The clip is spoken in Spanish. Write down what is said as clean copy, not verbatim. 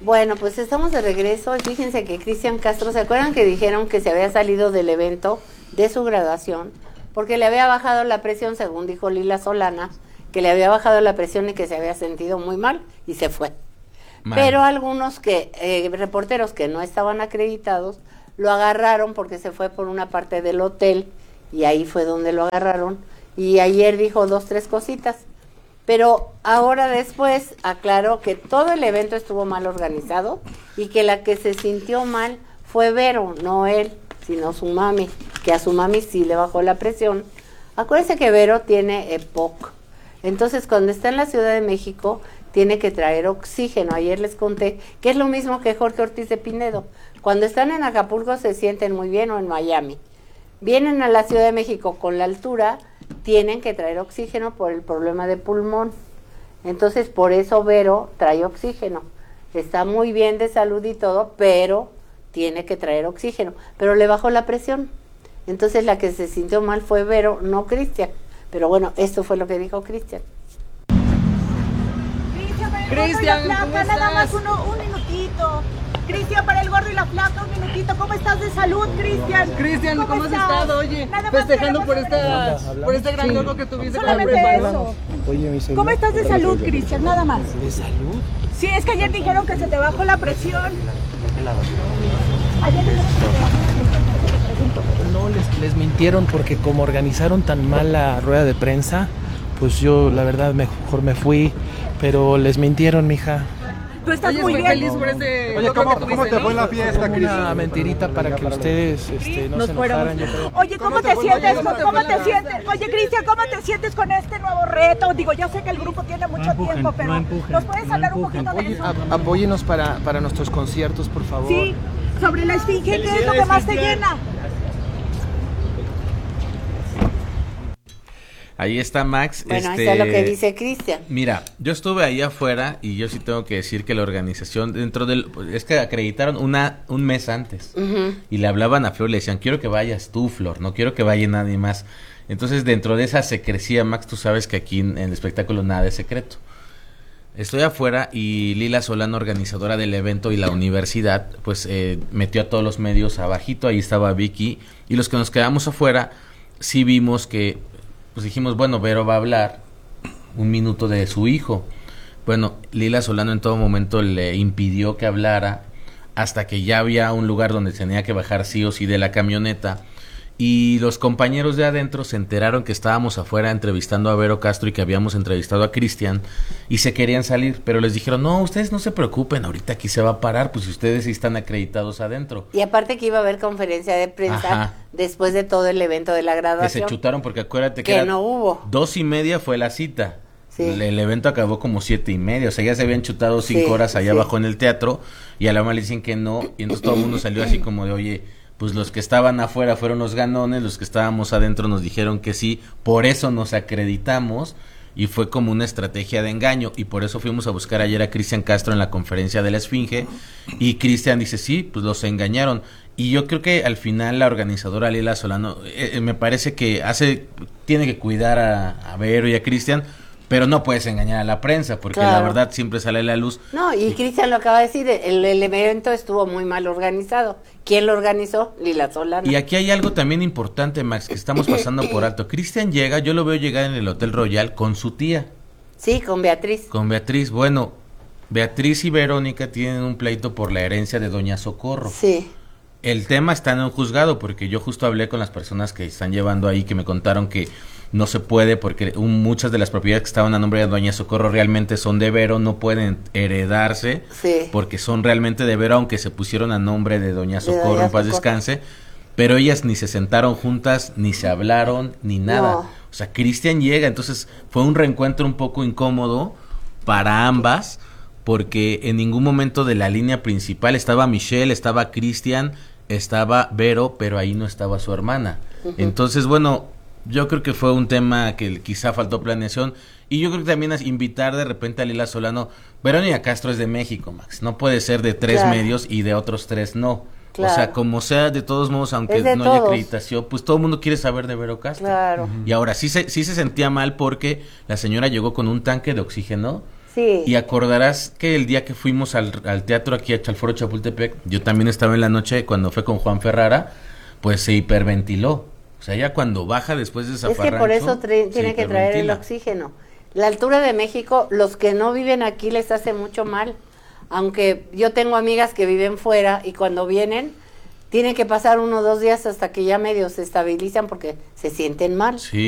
Bueno, pues estamos de regreso y fíjense que Cristian Castro, ¿se acuerdan que dijeron que se había salido del evento de su graduación? Porque le había bajado la presión, según dijo Lila Solana, que le había bajado la presión y que se había sentido muy mal y se fue. Pero algunos reporteros que no estaban acreditados lo agarraron porque se fue por una parte del hotel y ahí fue donde lo agarraron y ayer dijo 2, 3 cositas. Pero ahora después aclaró que todo el evento estuvo mal organizado y que la que se sintió mal fue Vero, no él, sino su mami, que a su mami sí le bajó la presión. Acuérdense que Vero tiene EPOC, entonces cuando está en la Ciudad de México tiene que traer oxígeno. Ayer les conté que es lo mismo que Jorge Ortiz de Pinedo. Cuando están en Acapulco se sienten muy bien o en Miami. Vienen a la Ciudad de México con la altura, tienen que traer oxígeno por el problema de pulmón. Entonces, por eso Vero trae oxígeno. Está muy bien de salud y todo, pero tiene que traer oxígeno. Pero le bajó la presión. Entonces, la que se sintió mal fue Vero, no Cristian. Pero bueno, esto fue lo que dijo Cristian. Cristian, nada más un minutito. Cristian, para el gordo y la flaca, un minutito. ¿Cómo estás de salud, Cristian? Cristian, ¿cómo has estado? Oye, festejando por este gran logro que tuviste con la prepa. Eso. Oye, ¿cómo estás de salud, Cristian? Nada más. ¿De salud? Sí, es que ayer dijeron que se te bajó la presión. No, les mintieron porque como organizaron tan mal la rueda de prensa, pues yo la verdad mejor me fui, pero les mintieron, mija. Tú estás muy bien. Feliz por ese. Oye, ¿cómo te fue en la fiesta, Cris? Una mentirita para que ustedes no se enojaran, yo creo. Oye, ¿cómo te sientes? ¿Cómo te sientes? Oye, Cristian, ¿cómo te sientes con este nuevo reto? Digo, yo sé que el grupo tiene mucho tiempo, pero ¿nos puedes hablar un poquito de eso? Apóyenos para nuestros conciertos, por favor. Sí, sobre la esfinge, ¿qué es lo que más te llena? Ahí está Max. Bueno, ahí está lo que dice Cristian. Mira, yo estuve ahí afuera y yo sí tengo que decir que la organización es que acreditaron un mes antes. Y le hablaban a Flor, le decían, quiero que vayas tú, Flor, no quiero que vaya nadie más. Entonces, dentro de esa secrecía, Max, tú sabes que aquí en el espectáculo nada es secreto. Estoy afuera y Lila Solano, organizadora del evento, y la universidad, pues metió a todos los medios abajito, ahí estaba Vicky, y los que nos quedamos afuera, sí vimos que pues dijimos, bueno, Vero va a hablar un minuto de su hijo. Bueno, Lila Solano en todo momento le impidió que hablara hasta que ya había un lugar donde tenía que bajar sí o sí de la camioneta. Y los compañeros de adentro se enteraron que estábamos afuera entrevistando a Vero Castro y que habíamos entrevistado a Cristian y se querían salir, pero les dijeron, no, ustedes no se preocupen, ahorita aquí se va a parar, pues ustedes sí están acreditados adentro. Y aparte que iba a haber conferencia de prensa después de todo el evento de la graduación. Que se chutaron porque acuérdate que no hubo. 2:30 fue la cita. Sí. El evento acabó como 7:30, o sea, ya se habían chutado 5 horas allá abajo en el teatro y a la mamá le dicen que no, y entonces todo el mundo salió así como de, oye, pues los que estaban afuera fueron los ganones, los que estábamos adentro nos dijeron que sí, por eso nos acreditamos y fue como una estrategia de engaño y por eso fuimos a buscar ayer a Cristian Castro en la conferencia de la Esfinge y Cristian dice, sí, pues los engañaron. Y yo creo que al final la organizadora Lila Solano me parece que tiene que cuidar a Vero y a Cristian, pero no puedes engañar a la prensa, porque la verdad siempre sale a la luz. No, y Cristian lo acaba de decir, el evento estuvo muy mal organizado. ¿Quién lo organizó? Lila Solano. Y aquí hay algo también importante, Max, que estamos pasando por alto. Cristian llega, yo lo veo llegar en el Hotel Royal con su tía. Sí, con Beatriz. Con Beatriz, bueno, Beatriz y Verónica tienen un pleito por la herencia de Doña Socorro. Sí. El tema está en un juzgado, porque yo justo hablé con las personas que están llevando ahí, que me contaron que no se puede, porque muchas de las propiedades que estaban a nombre de Doña Socorro realmente son de Vero, no pueden heredarse, porque son realmente de Vero, aunque se pusieron a nombre de Doña Socorro, en paz descanse, pero ellas ni se sentaron juntas, ni se hablaron, ni nada. No. O sea, Cristian llega, entonces fue un reencuentro un poco incómodo para ambas, porque en ningún momento de la línea principal estaba Michelle, estaba Cristian, estaba Vero, pero ahí no estaba su hermana. Entonces, bueno, yo creo que fue un tema que quizá faltó planeación y yo creo que también es invitar de repente a Lila Solano. Verónica Castro es de México, Max, no puede ser de 3 medios y de otros 3 no. O sea, como sea, de todos modos, aunque no haya acreditación, pues todo el mundo quiere saber de Vero Castro. Claro. Y ahora sí se sentía mal porque la señora llegó con un tanque de oxígeno Sí. Y acordarás que el día que fuimos al teatro aquí a Foro Chapultepec, yo también estaba en la noche cuando fue con Juan Ferrara, pues se hiperventiló. O sea, ya cuando baja después de zafarrancho, es que por eso tiene que traer el oxígeno. La altura de México, los que no viven aquí les hace mucho mal. Aunque yo tengo amigas que viven fuera y cuando vienen tienen que pasar 1 o 2 días hasta que ya medio se estabilizan porque se sienten mal. Sí.